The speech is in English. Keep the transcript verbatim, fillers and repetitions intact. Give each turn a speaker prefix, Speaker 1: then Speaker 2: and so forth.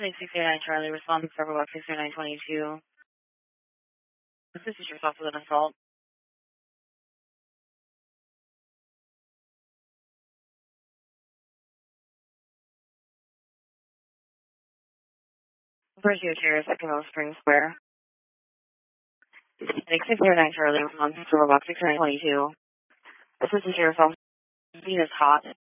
Speaker 1: six nine Charlie, respond to Server Box six nine two two. This is yourself with an assault. First year chair, second row, Spring Square. six nine Charlie, respond to Server Box six nine two two. This is yourself. Beat is hot.